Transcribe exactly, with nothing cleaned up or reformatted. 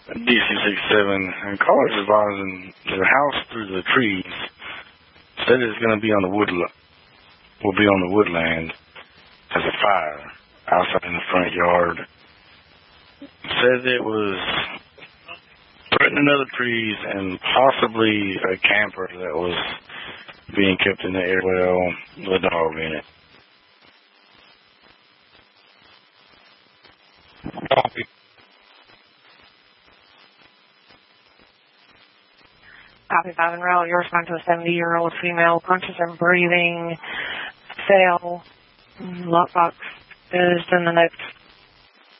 D C sixty-seven, and callers advising the house through the trees said it's going to be on the wood, will be on the woodland as a fire outside in the front yard. Said it was threatening other trees and possibly a camper that was being kept in the air well with a dog in it. Copy. Copy five and route. You're assigned to a seventy-year-old female, conscious and breathing. Fail. Lockbox is in the next